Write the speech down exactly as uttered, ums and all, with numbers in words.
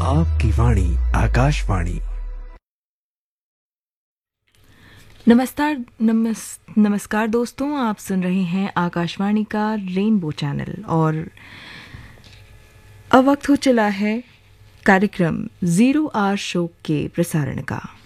आपकी वाणी आकाशवाणी। नमस्कार नमस नमस्कार दोस्तों, आप सुन रहे हैं आकाशवाणी का रेनबो चैनल और अब वक्त हो चला है कार्यक्रम जीरो आवर शो के प्रसारण का।